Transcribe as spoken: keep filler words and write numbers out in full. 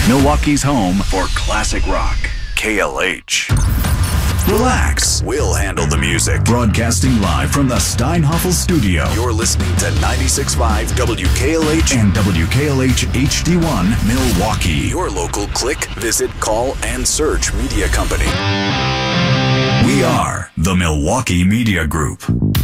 Milwaukee's home for classic rock. K L H. Relax. We'll handle the music. Broadcasting live from the Steinhoffel studio. You're listening to ninety-six point five W K L H and W K L H H D one Milwaukee. Your local click, visit, call, and search media company. We are the Milwaukee Media Group.